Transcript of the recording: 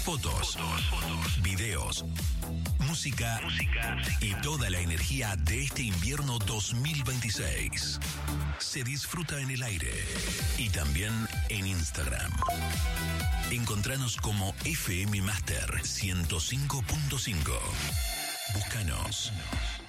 Fotos, videos, música y toda la energía de este invierno 2026. Se disfruta en el aire y también en Instagram. Encontranos como FM Master 105.5. Búscanos.